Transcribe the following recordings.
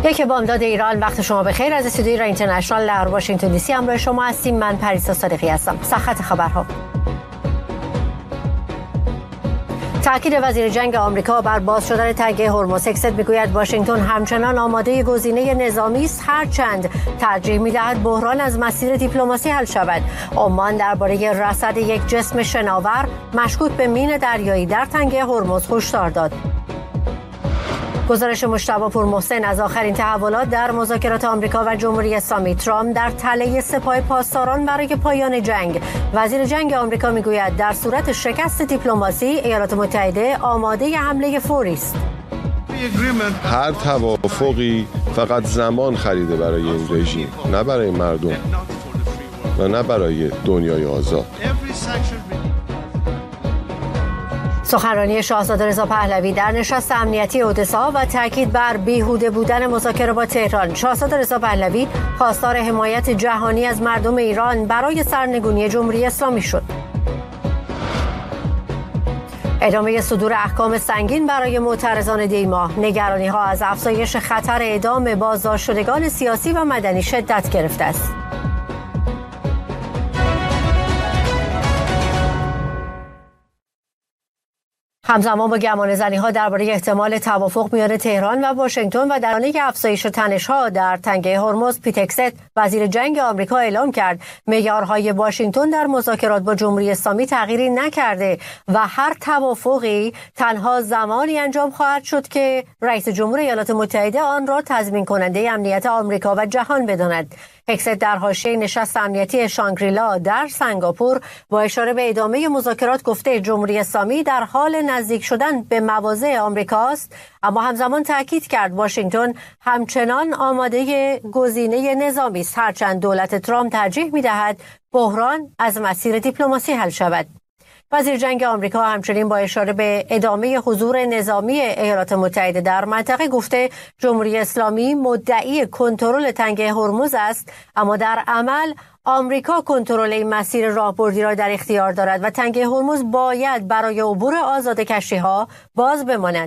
یک بامداد ایران، وقت شما بخیر. از استودیوی ایران اینترنشنال در واشنگتن دی سی همراه شما هستیم. من پریسا صادقی هستم. سرخط خبرها: تأکید وزیر جنگ آمریکا بر باز شدن تنگه هرمز. هکست میگوید واشنگتن همچنان آماده گزینه نظامی است، هرچند ترجیح میدهد بحران از مسیر دیپلماسی حل شود. عمان درباره رصد یک جسم شناور مشکوک به مین دریایی در تنگه هرمز هشدار داد. گزارش مجتبی پورمحسن از آخرین تحولات در مذاکرات آمریکا و جمهوری اسلامی. ترامپ در تله سپاه پاسداران برای پایان جنگ. وزیر جنگ آمریکا میگوید در صورت شکست دیپلماسی ایالات متحده آماده حمله فوری است. هر توافقی فقط زمان خریده برای این رژیم، نه برای مردم و نه برای دنیای آزاد. سخنرانی شاهزاده رضا پهلوی در نشست امنیتی اودسا و تاکید بر بیهوده بودن مذاکره با تهران. شاهزاده رضا پهلوی خواستار حمایت جهانی از مردم ایران برای سرنگونی جمهوری اسلامی شد. ادامه صدور احکام سنگین برای معترضان دیما. نگرانی ها از افزایش خطر اعدام بازداشت شدگان سیاسی و مدنی شدت گرفته است. همزمان با گمانه‌زنی‌ها درباره احتمال توافق میان تهران و واشنگتن و در حالی افزایش تنش‌ها در تنگه هرمز، پیت هکست وزیر جنگ آمریکا اعلام کرد معیارهای واشنگتن در مذاکرات با جمهوری اسلامی تغییری نکرده و هر توافقی تنها زمانی انجام خواهد شد که رئیس جمهور ایالات متحده آن را تضمین کننده امنیت آمریکا و جهان بداند. هکست در حاشیه نشست امنیتی شانگریلا در سنگاپور با اشاره به ادامه مذاکرات گفته جمهوری اسلامی در حال نزدیک شدن به مواضع آمریکاست، اما همزمان تاکید کرد واشنگتن همچنان آماده گزینه نظامی است، هرچند دولت ترامپ ترجیح می‌دهد بحران از مسیر دیپلماسی حل شود. وزیر جنگ آمریکا همچنین با اشاره به ادامه حضور نظامی ایالات متحده در منطقه گفته جمهوری اسلامی مدعی کنترل تنگه هرمز است، اما در عمل آمریکا کنترل این مسیر راهبردی را در اختیار دارد و تنگه هرمز باید برای عبور آزاد کشتی‌ها باز بماند.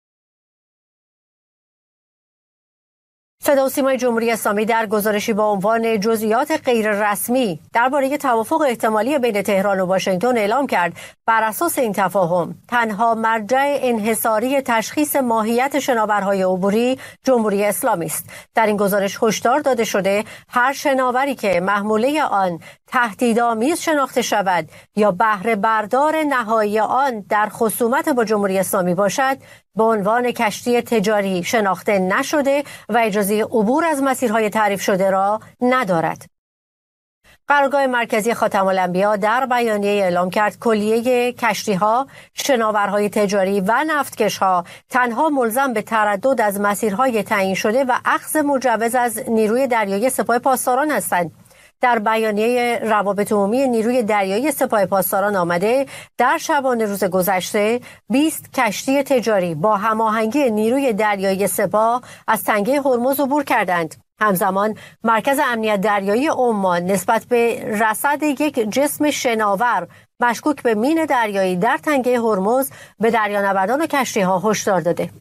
صدا و سیمای جمهوری اسلامی در گزارشی با عنوان جزئیات غیر رسمی درباره توافق احتمالی بین تهران و واشنگتن اعلام کرد بر اساس این تفاهم تنها مرجع انحصاری تشخیص ماهیت شناورهای عبوری جمهوری اسلامی است. در این گزارش هشدار داده شده هر شناوری که محموله آن تهدیدآمیز شناخته شود یا بهره بردار نهایی آن در خصومت با جمهوری اسلامی باشد به عنوان کشتی تجاری شناخته نشده و اجازه عبور از مسیرهای تعریف شده را ندارد. قرارگاه مرکزی خاتم الانبیا در بیانیه اعلام کرد کلیه کشتی‌ها، شناورهای تجاری و نفتکش‌ها تنها ملزم به تردد از مسیرهای تعیین شده و اخذ مجوز از نیروی دریایی سپاه پاسداران هستند. در بیانیه روابط عمومی نیروی دریایی سپاه پاسداران آمده در شبانه روز گذشته 20 کشتی تجاری با هماهنگی نیروی دریایی سپاه از تنگه هرمز عبور کردند. همزمان مرکز امنیت دریایی عمان نسبت به رصد یک جسم شناور مشکوک به مین دریایی در تنگه هرمز به دریانوردان و کشتی‌ها هشدار داده.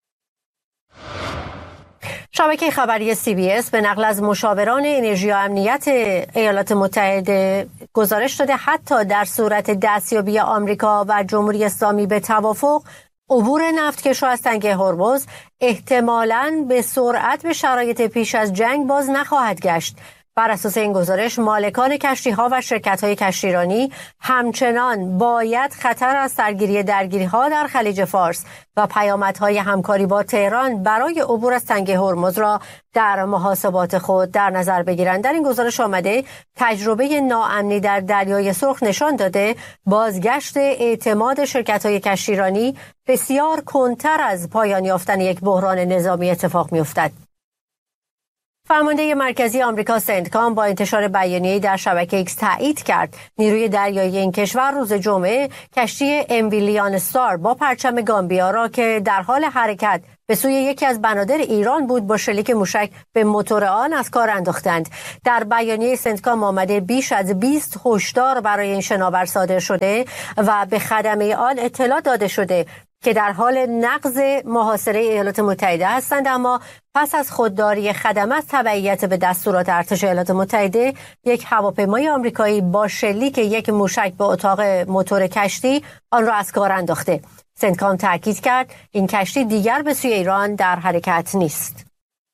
شبکه خبری CBS به نقل از مشاوران انرژی و امنیت ایالات متحده گزارش داده حتی در صورت دستیابی آمریکا و جمهوری اسلامی به توافق، عبور نفتکش‌ها از تنگه هرمز احتمالاً به سرعت به شرایط پیش از جنگ باز نخواهد گشت. بر اساس این گزارش مالکان کشتی‌ها و شرکت‌های کشتیرانی همچنان باید خطر از سرگیری درگیری‌ها در خلیج فارس و پیامدهای همکاری با تهران برای عبور از تنگه هرمز را در محاسبات خود در نظر بگیرند. در این گزارش آمده تجربه ناامنی در دریای سرخ نشان داده بازگشت اعتماد شرکت‌های کشتیرانی بسیار کندتر از پایان یافتن یک بحران نظامی اتفاق می‌افتد. فرمانده مرکزی آمریکا سنتکام با انتشار بیانیه‌ای در شبکه ایکس تایید کرد نیروی دریایی این کشور روز جمعه کشتی ویلیان استار با پرچم گامبیا را که در حال حرکت به سوی یکی از بنادر ایران بود با شلیک موشک به موتور آن از کار انداختند. در بیانیه سنتکام آمده بیش از 20 هشدار برای این شناور صادر شده و به خدمه آن اطلاع داده شده که در حال نقض محاصره ایالات متحده هستند، اما پس از خودداری خدمات تبعیت به دستورات ارتش ایالات متحده، یک هواپیمای آمریکایی با شلیک یک موشک به اتاق موتور کشتی آن را از کار انداخته. سنتکام تاکید کرد این کشتی دیگر به سوی ایران در حرکت نیست.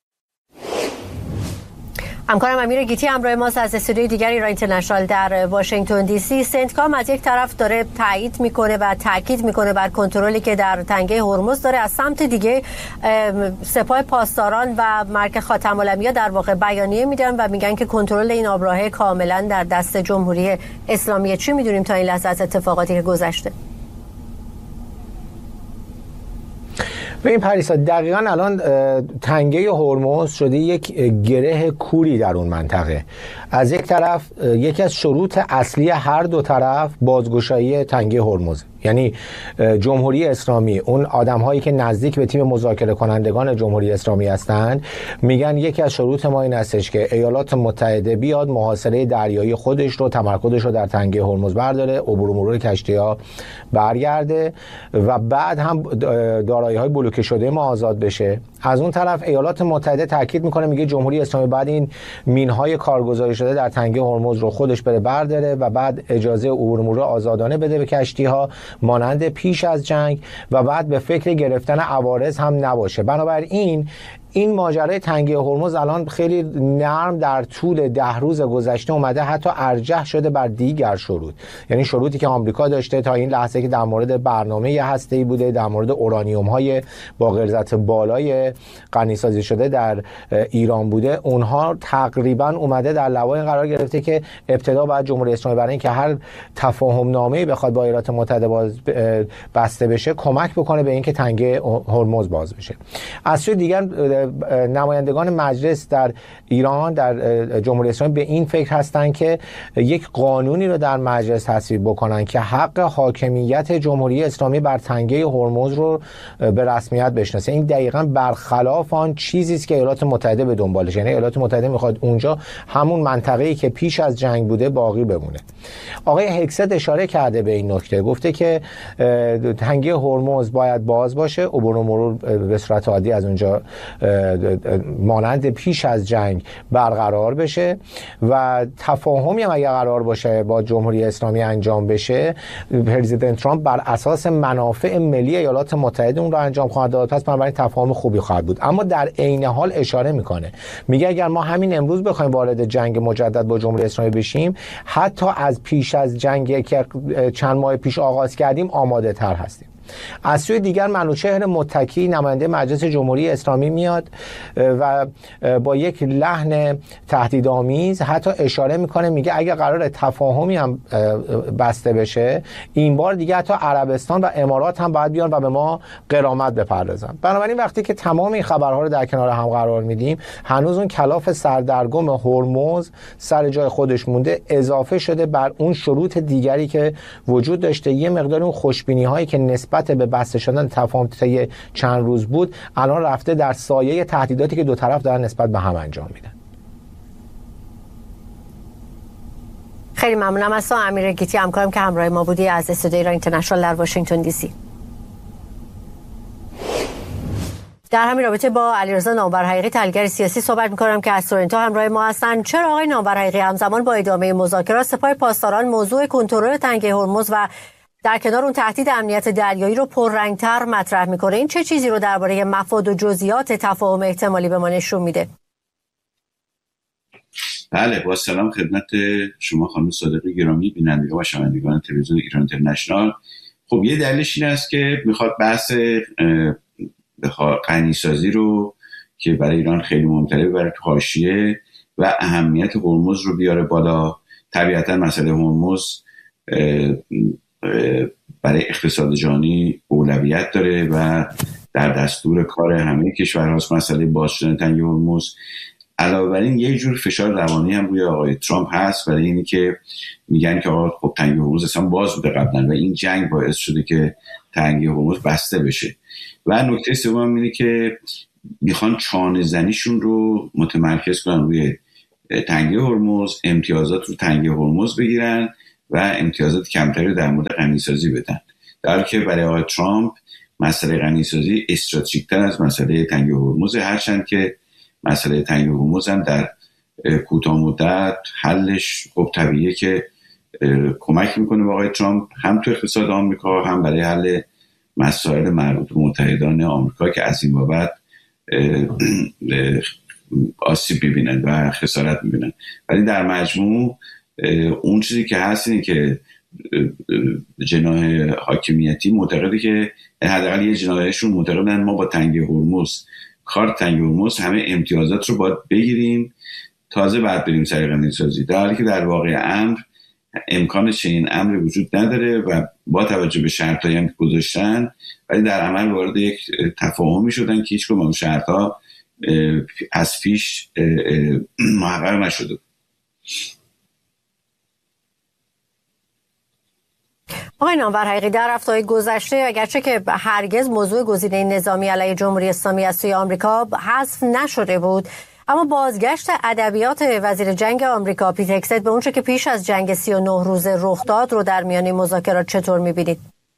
همکارم امیر گیتی همراه ماست از استودیوی دیگر ایران اینترنشنال در واشنگتن دی سی. سنتکام از یک طرف داره تایید میکنه و تاکید میکنه بر کنترلی که در تنگه هرمز داره، از سمت دیگه سپاه پاسداران و مرکز خاتم الانبیا در واقع بیانیه میدن و میگن که کنترل این آبراهه کاملا در دست جمهوری اسلامی. چی میدونیم تا این لحظه از اتفاقاتی که گذشته؟ به این پریسا دقیقاً الان تنگه هرمز شده یک گره کوری در اون منطقه. از یک طرف یکی از شروط اصلی هر دو طرف بازگشایی تنگه هرمز، یعنی جمهوری اسلامی، اون آدم‌هایی که نزدیک به تیم مذاکره کنندگان جمهوری اسلامی هستند، میگن یکی از شروط ما این هستش که ایالات متحده بیاد محاصره دریایی خودش رو، تمرکزش رو در تنگه هرمز برداره، عبور و مرور کشتی‌ها برگرده و بعد هم دارایی‌های بلوکه شده ما آزاد بشه. از اون طرف ایالات متحده تاکید میکنه، میگه جمهوری اسلامی بعد این مین‌های کارگزاری شده در تنگه هرمز رو خودش بره برداره و بعد اجازه عبور و مرور آزادانه بده به کشتی‌ها مانند پیش از جنگ و بعد به فکر گرفتن عوارض هم نباشه. بنابراین این ماجرای تنگه هرمز الان خیلی نرم در طول 10 روز گذشته اومده حتی ارجح شده بر دیگر شروط، یعنی شروطی که آمریکا داشته تا این لحظه که در مورد برنامه هسته‌ای بوده، در مورد اورانیوم‌های با غلظت بالای غنی‌سازی شده در ایران بوده، اونها تقریبا اومده در لوای قرار گرفته که ابتدا باید جمهوری اسلامی برای اینکه هر تفاهم نامه‌ای بخواد با ایالات متحده بسته بشه کمک بکنه به اینکه تنگه هرمز باز بشه. از سوی دیگر نمایندگان مجلس در ایران، در جمهوری اسلامی به این فکر هستند که یک قانونی رو در مجلس تصویب بکنن که حق حاکمیت جمهوری اسلامی بر تنگه هرمز رو به رسمیت بشناسه. این دقیقاً برخلاف آن چیزی است که ایالات متحده به دنبالش، یعنی ایالات متحده میخواد اونجا همون منطقه‌ای که پیش از جنگ بوده باقی بمونه. آقای هکست اشاره کرده به این نکته، گفته که تنگه هرمز باید باز باشه، عبور و مرور به صورت عادی از اونجا مانند پیش از جنگ برقرار بشه و تفاهمی هم اگر قرار باشه با جمهوری اسلامی انجام بشه، پرزیدنت ترامپ بر اساس منافع ملی ایالات متحده اون رو انجام خواهد داد، پس بنابراین تفاهم خوبی خواهد بود. اما در عین حال اشاره میکنه، میگه اگر ما همین امروز بخوایم وارد جنگ مجدد با جمهوری اسلامی بشیم، حتی از پیش از جنگی که چند ماه پیش آغاز کردیم آماده تر هستیم. از سوی دیگر منوچهر متکی نماینده مجلس جمهوری اسلامی میاد و با یک لحن تهدیدآمیز حتی اشاره میکنه، میگه اگه قرار تفاهمی هم بسته بشه، این بار دیگه حتی عربستان و امارات هم باید بیان و به ما غرامت بپردازن. بنابراین وقتی که تمام این خبرها رو در کنار هم قرار میدیم، هنوز اون کلاف سردرگم هرمز سر جای خودش مونده، اضافه شده بر اون شروط دیگری که وجود داشته. یه مقدار اون خوشبینی هایی که نسبت به بسته شدن تفاهم طی چند روز بود، الان رفته در سایه تهدیداتی که دو طرف دارن نسبت به هم انجام میدن. خیلی ممنونم از تو امیر گیتی، همکارم که همراه ما بودی از استودیوی ایران اینترنشنال در واشنگتن دی سی. در همین رابطه با علیرضا نامورحقیقی تحلیلگر سیاسی صحبت می‌کنم که از تورنتو همراه ما هستند. چرا آقای نامورحقیقی همزمان با ادامه مذاکرات سپاه پاسداران موضوع کنترل تنگه هرمز و در کنار اون تهدید امنیت دریایی رو پررنگ‌تر مطرح میکنه؟ این چه چیزی رو درباره مفاد و جزئیات تفاهم احتمالی به ما نشون میده؟ بله، با سلام خدمت شما خانم صادقی گرامی، بینندگان و شنوندگان تلویزیون ایران اینترنشنال. خب یه دلیلش این است که میخواد بحث غنی‌سازی رو که برای ایران خیلی مهم‌تره برای تو حاشیه و اهمیت هرمز رو بیاره بالا. طبیعتا مسئله هرمز برای اقتصاد جهانی اولویت داره و در دستور کار همه کشورهاست مسئله باز شدن تنگه هرمز. علاوه بر این یه جور فشار روانی هم روی آقای ترامپ هست، برای اینی که میگن که آقا خب تنگه هرمز اصلا باز بوده قبلا و این جنگ باعث شده که تنگه هرمز بسته بشه. و نکته سوم اینه که میخوان چانه زنیشون رو متمرکز کنن روی تنگه هرمز، امتیازات رو تنگه هرمز بگیرن و امتیازات کمتری در مورد غنی‌سازی بدن، در حالی که برای آقای ترامپ مسئله غنیسازی استراتژیک‌تر از مسئله تنگه هرمز، هرچند که مسئله تنگه هرمز هم در کوتاه مدت حلش خب طبیعیه که کمک میکنه به آقای ترامپ هم تو اقتصاد آمریکا، هم برای حل مسائل مربوط به متحدان آمریکا که از این بابت آسیب میبینن و خسارت میبینن. ولی در مجموع اون چیزی که هست اینه که جناح حاکمیتی معتقده که حداقل یه جناحشون معتقدن ما با تنگه هرمز، کارت تنگه هرمز همه امتیازات رو باید بگیریم تازه بعد بریم سر غنیسازی، در حالی که در واقع امر امکان چنین امری وجود نداره و با توجه به شرطایی هم که گذاشتن ولی در عمل وارد یک تفاهمی شدن که هیچ کدوم شرط‌ها از پیش محقق نشده. آقای نامور حقیقی، در هفته‌های گذشته اگرچه که هرگز موضوع گزینه نظامی علیه جمهوری اسلامی از سوی آمریکا حذف نشده بود، اما بازگشت ادبیات وزیر جنگ آمریکا پیت هگست به اونچه که پیش از جنگ 39 روزه رخ داد رو در میان مذاکرات چطور می‌بینید؟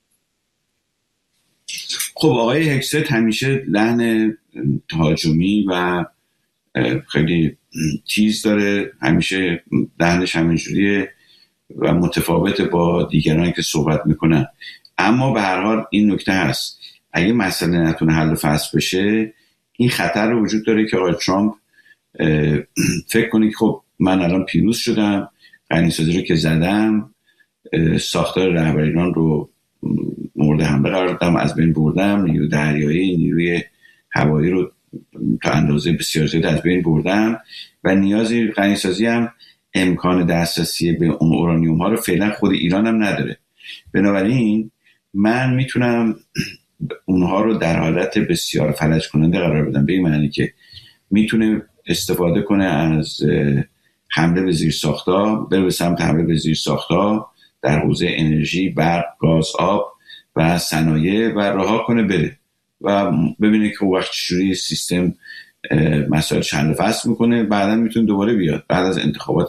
خب آقای هگست همیشه لحن تهاجمی و خیلی تیز داره، همیشه لحنش همینجوریه و متفاوت با دیگران که صحبت میکنن. اما به هر حال این نکته هست، اگه مسئله نتونه حل و فصل بشه این خطر رو وجود داره که آقای ترامپ فکر کنه که خب من الان پیروز شدم، غنیسازی رو که زدم، ساختار رهبری ایران رو مورد حمله قرار دادم، از بین بردم، نیروی دریایی، نیروی هوایی رو تا اندازه بسیار زیاد از بین بردم و نیازی غنیسازی هم امکان دسترسی به اون اورانیوم ها رو فعلا خود ایران هم نداره. بنابراین من میتونم اونها رو در حالت بسیار فلج کننده قرار بدم، به این معنی که میتونه استفاده کنه از حمله به زیرساخت‌ها، بره به سمت حمله به زیرساخت‌ها در حوزه انرژی، برق، گاز، آب و صنایع و رها کنه بره و ببینه که وقت چجوری سیستم مسائل حل و فصل میکنه. بعدا میتونه دوباره بیاد بعد از انتخابات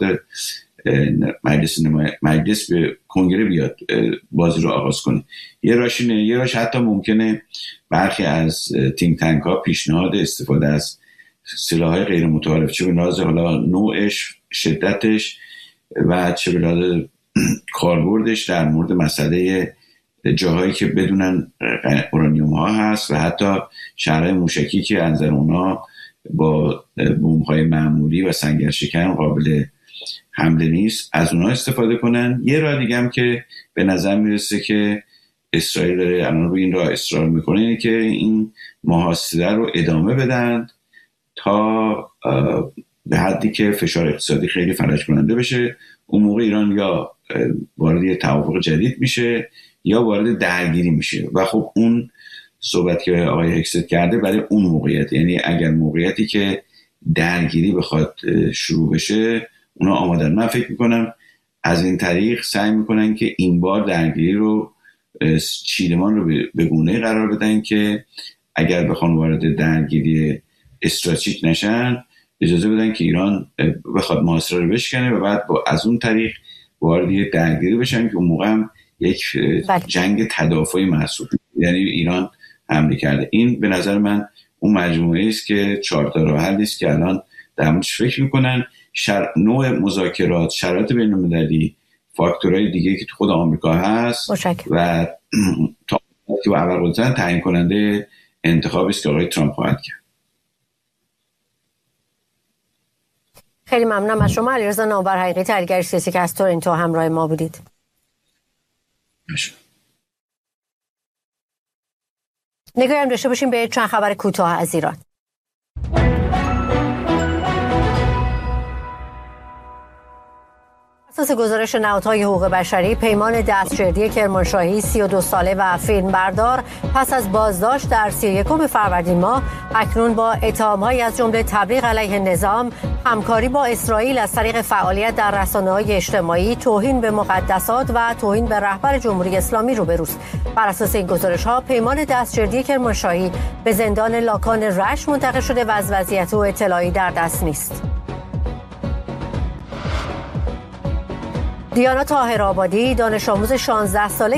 مجلس به کنگره بیاد بازی رو آغاز کنه. یه راش حتی ممکنه برخی از تینک تانک ها پیشنهاد استفاده از سلاح‌های غیر متعارف، چه به لحاظ حالا نوعش، شدتش و چه به لحاظ کاربردش در مورد مسئله جاهایی که بدونن اورانیوم ها هست و حتی شهرهای موشکی که از نظر اونا با بمب‌های معمولی و سنگرشکن قابل حمله نیست، از اونها استفاده کنن. یه راه دیگه هم که به نظر میرسه که اسرائیل داره الان روی این راه اصرار میکنه اینه که این محاصره رو ادامه بدن تا به حدی که فشار اقتصادی خیلی فلج کننده بشه. اون موقع ایران یا وارد یه توافق جدید میشه یا وارد درگیری میشه و خب اون صحبت که آقای هگست کرده برای اون موقعیت، یعنی اگر موقعیتی که درگیری بخواد شروع بشه اونا آمادن. من فکر میکنم از این طریق سعی میکنن که این بار درگیری رو چیلمان رو به گونه قرار بدن که اگر بخوان وارد درگیری استراتژیک نشن اجازه بدن که ایران بخواد محاصره رو بشکنه و بعد از اون طریق وارد درگیری بشن که اون موقع هم یک جنگ تدافعی محسوب، یعنی ایران حمله کرده. این به نظر من اون مجموعه است که 4 تا راه حلی است که الان در موردش فکر میکنن. نوع مذاکرات، شرایط بین‌المللی، فاکتورهای دیگه که تو خود آمریکا هست و تا که با اول قدرتن تعیین کننده انتخابی است که آقای ترامپ خواهد کرد. خیلی ممنونم از شما علیرضا نامور حقیقی، تحلیلگر سیاسی که از تورنتو همراه ما بودید. نگاهی هم داشته باشیم به چند خبر کوتاه از ایران. اساس گزارش نهادهای حقوق بشری، پیمان دستجردی کرمانشاهی 32 ساله و فیلمبردار پس از بازداشت در 31 فروردین ماه اکنون با اتهام‌هایی از جمله تبلیغ علیه نظام، همکاری با اسرائیل از طریق فعالیت در رسانه‌های اجتماعی، توهین به مقدسات و توهین به رهبر جمهوری اسلامی روبروست. بر اساس این گزارش‌ها پیمان دستجردی کرمانشاهی به زندان لاکان رشت منتقل شده و از وضعیت او اطلاعی در دست نیست. دیانا طاهرآبادی، دانش آموز 16 ساله